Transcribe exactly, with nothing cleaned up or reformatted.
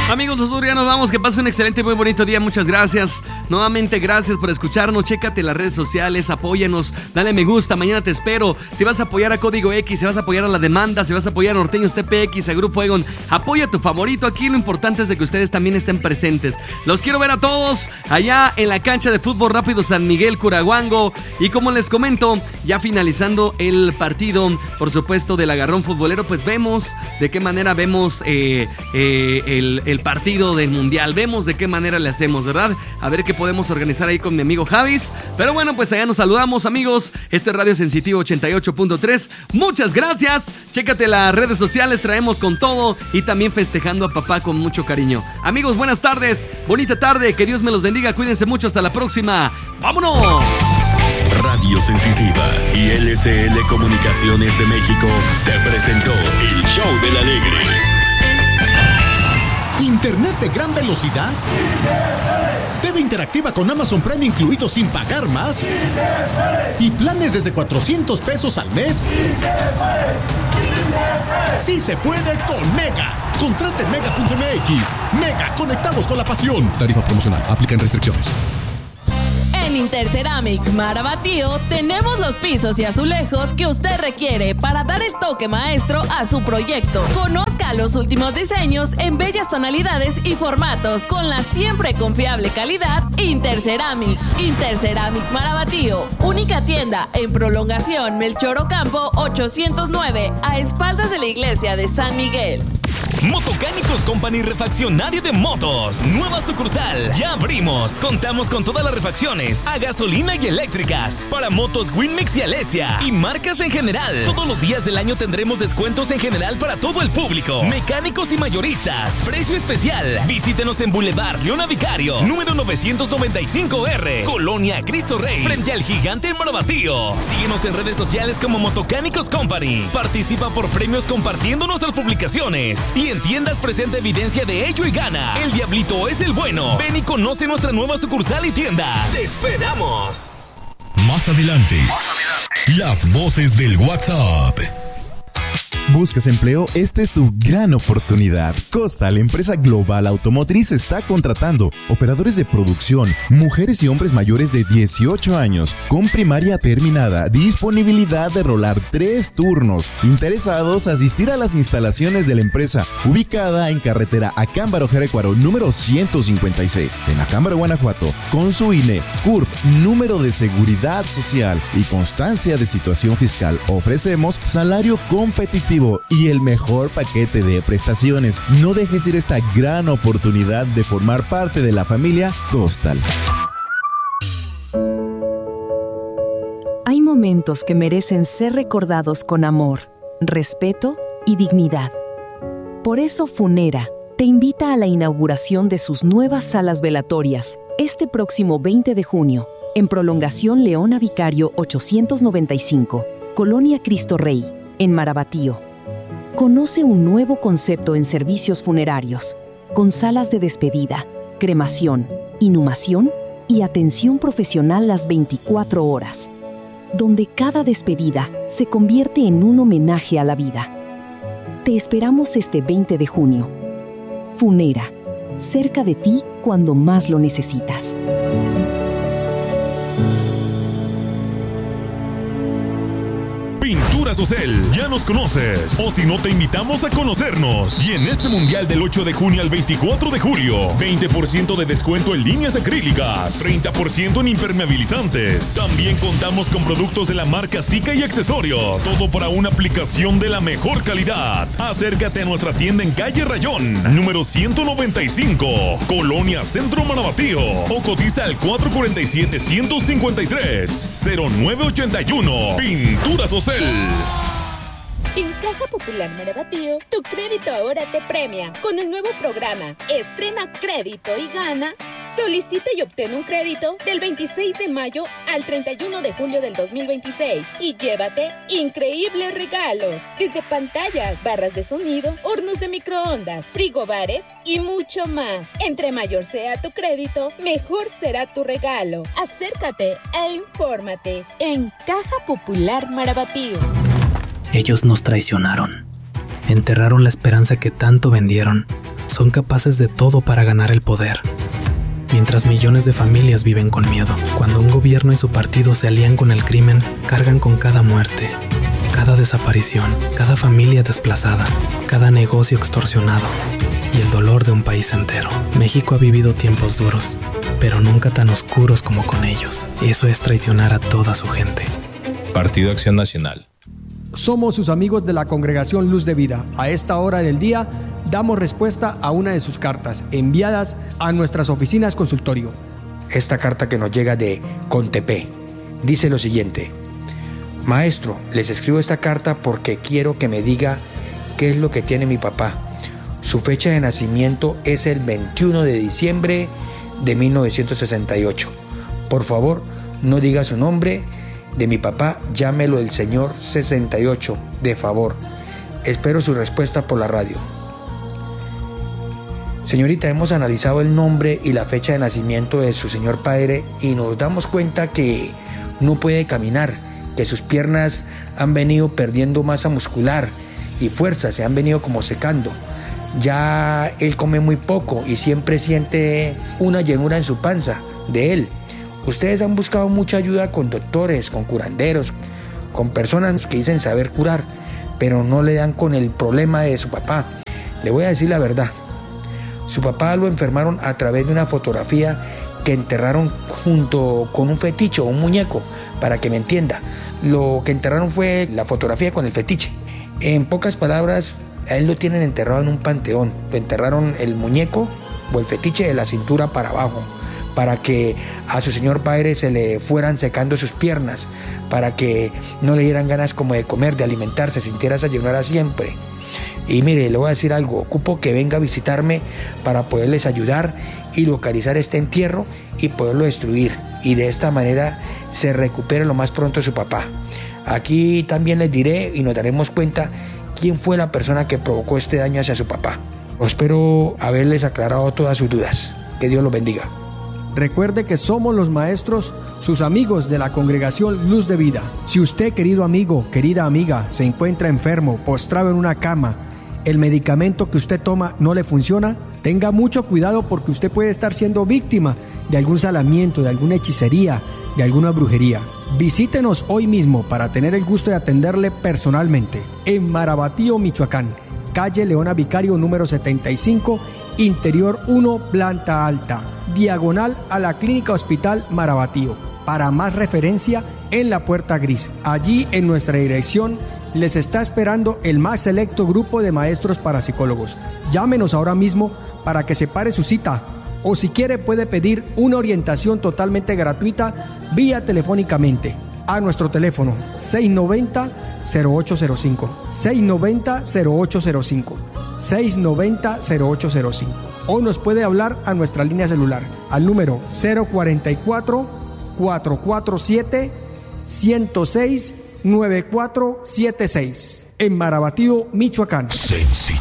Amigos, nosotros ya nos vamos. Que pasen un excelente, muy bonito día. Muchas gracias. Nuevamente, gracias por escucharnos. Chécate las redes sociales, apóyanos, dale me gusta. Mañana te espero. Si vas a apoyar a Código X, si vas a apoyar a La Demanda, si vas a apoyar a Norteños T P X, a Grupo Egon, apoya a tu favorito. Aquí lo importante es de que ustedes también estén presentes. Los quiero ver a todos allá en la cancha de fútbol rápido San Miguel Curahuango. Y como les comento, ya finalizando el partido, por supuesto, del agarrón futbolero, pues vemos de qué manera vemos eh, eh, el, el partido del mundial. Vemos de qué manera le hacemos, ¿verdad? A ver qué podemos organizar ahí con mi amigo Javis. Pero bueno, pues allá nos saludamos, amigos. Este es Radio Sensitivo ochenta y ocho punto tres. Muchas gracias. Chécate las redes sociales, traemos con todo y también festejando a papá con mucho cariño. Amigos, buenas tardes, bonita tarde, que Dios me los bendiga, cuídense mucho, hasta la próxima. ¡Vámonos! Radio Sensitiva y L S L Comunicaciones de México te presentó el Show del Alegre. ¿Internet de gran velocidad? ¿T V interactiva con Amazon Prime incluido sin pagar más? ¿Y planes desde cuatrocientos pesos al mes? ¡Sí se puede con Mega! Contrate en mega punto m x. Mega, conectados con la pasión. Tarifa promocional, aplican restricciones. En Interceramic Marabatío tenemos los pisos y azulejos que usted requiere para dar el toque maestro a su proyecto. Conozca los últimos diseños en bellas tonalidades y formatos con la siempre confiable calidad Interceramic. Interceramic Marabatío, única tienda en Prolongación Melchor Ocampo ochocientos nueve, a espaldas de la iglesia de San Miguel. Motocánicos Company, refaccionario de motos. Nueva sucursal, ya abrimos. Contamos con todas las refacciones a gasolina y eléctricas para motos Winmix y Alesia y marcas en general. Todos los días del año tendremos descuentos en general para todo el público. Mecánicos y mayoristas, precio especial. Visítenos en Boulevard Leona Vicario, número novecientos noventa y cinco R, Colonia Cristo Rey, frente al Gigante en Marabatío. Síguenos en redes sociales como Motocánicos Company. Participa por premios compartiendo nuestras publicaciones. Y en tiendas presenta evidencia de ello y gana. El Diablito es el bueno. Ven y conoce nuestra nueva sucursal y tiendas. ¡Te esperamos! Más adelante, Más adelante. Las voces del WhatsApp. ¿Buscas empleo? Esta es tu gran oportunidad. Costa, la empresa global automotriz, está contratando operadores de producción, mujeres y hombres mayores de dieciocho años, con primaria terminada, disponibilidad de rolar tres turnos, interesados asistir a las instalaciones de la empresa, ubicada en carretera Acámbaro Jerecuaro, número ciento cincuenta y seis, en Acámbaro, Guanajuato, con su I N E, C U R P, número de seguridad social y constancia de situación fiscal. Ofrecemos salario competitivo y el mejor paquete de prestaciones. No dejes ir esta gran oportunidad de formar parte de la familia Costal. Hay momentos que merecen ser recordados con amor, respeto y dignidad. Por eso Funera te invita a la inauguración de sus nuevas salas velatorias este próximo veinte de junio, en Prolongación Leona Vicario ochocientos noventa y cinco, Colonia Cristo Rey, en Marabatío. Conoce un nuevo concepto en servicios funerarios, con salas de despedida, cremación, inhumación y atención profesional las veinticuatro horas, donde cada despedida se convierte en un homenaje a la vida. Te esperamos este veinte de junio. Funera, cerca de ti cuando más lo necesitas. Pinturas Ocel, ya nos conoces, o si no te invitamos a conocernos. Y en este mundial del ocho de junio al veinticuatro de julio, veinte por ciento de descuento en líneas acrílicas, treinta por ciento en impermeabilizantes. También contamos con productos de la marca Zika y accesorios, todo para una aplicación de la mejor calidad. Acércate a nuestra tienda en calle Rayón, número ciento noventa y cinco, Colonia Centro Marabatío, o cotiza al cuatro cuatro siete, uno cinco tres, cero nueve ocho uno. Pinturas Ocel. En Caja Popular Marabatío, tu crédito ahora te premia con el nuevo programa Estrena Crédito y Gana. Solicita y obtén un crédito del veintiséis de mayo al treinta y uno de julio del dos mil veintiséis y llévate increíbles regalos, desde pantallas, barras de sonido, hornos de microondas, frigobares y mucho más. Entre mayor sea tu crédito, mejor será tu regalo. Acércate e infórmate en Caja Popular Marabatío. Ellos nos traicionaron, enterraron la esperanza que tanto vendieron, son capaces de todo para ganar el poder, mientras millones de familias viven con miedo. Cuando un gobierno y su partido se alían con el crimen, cargan con cada muerte, cada desaparición, cada familia desplazada, cada negocio extorsionado y el dolor de un país entero. México ha vivido tiempos duros, pero nunca tan oscuros como con ellos. Eso es traicionar a toda su gente. Partido Acción Nacional. Somos sus amigos de la Congregación Luz de Vida. A esta hora del día damos respuesta a una de sus cartas enviadas a nuestras oficinas consultorio. Esta carta que nos llega de Contepé dice lo siguiente: Maestro, les escribo esta carta porque quiero que me diga qué es lo que tiene mi papá. Su fecha de nacimiento es el veintiuno de diciembre de mil novecientos sesenta y ocho. Por favor, no diga su nombre de mi papá, llámelo el señor sesenta y ocho, de favor. Espero su respuesta por la radio. Señorita, hemos analizado el nombre y la fecha de nacimiento de su señor padre y nos damos cuenta que no puede caminar, que sus piernas han venido perdiendo masa muscular y fuerza, se han venido como secando. Ya él come muy poco y siempre siente una llenura en su panza de él. Ustedes han buscado mucha ayuda con doctores, con curanderos, con personas que dicen saber curar, pero no le dan con el problema de su papá. Le voy a decir la verdad. Su papá lo enfermaron a través de una fotografía que enterraron junto con un fetiche o un muñeco, para que me entienda. Lo que enterraron fue la fotografía con el fetiche. En pocas palabras, a él lo tienen enterrado en un panteón. Lo enterraron el muñeco o el fetiche de la cintura para abajo, para que a su señor padre se le fueran secando sus piernas, para que no le dieran ganas como de comer, de alimentarse, sintiera esa llenura siempre. Y mire, le voy a decir algo, ocupo que venga a visitarme para poderles ayudar y localizar este entierro y poderlo destruir, y de esta manera se recupere lo más pronto su papá. Aquí también les diré y nos daremos cuenta quién fue la persona que provocó este daño hacia su papá. Espero haberles aclarado todas sus dudas. Que Dios los bendiga. Recuerde que somos los maestros, sus amigos de la Congregación Luz de Vida. Si usted, querido amigo, querida amiga, se encuentra enfermo, postrado en una cama, el medicamento que usted toma no le funciona, tenga mucho cuidado porque usted puede estar siendo víctima de algún salamiento, de alguna hechicería, de alguna brujería. Visítenos hoy mismo para tener el gusto de atenderle personalmente en Marabatío, Michoacán, calle Leona Vicario número setenta y cinco, interior uno, planta alta, diagonal a la Clínica Hospital Marabatío. Para más referencia, en la puerta gris. Allí en nuestra dirección les está esperando el más selecto grupo de maestros parapsicólogos. Llámenos ahora mismo para que separe su cita, o si quiere puede pedir una orientación totalmente gratuita vía telefónicamente a nuestro teléfono seis noventa, cero ocho cero cinco, seis noventa, cero ocho cero cinco, seis noventa, cero ocho cero cinco, o nos puede hablar a nuestra línea celular al número cero cuarenta y cuatro, cuatrocientos cuarenta y siete, ciento seis, noventa y cuatro setenta y seis en Marabatío, Michoacán. Sensi.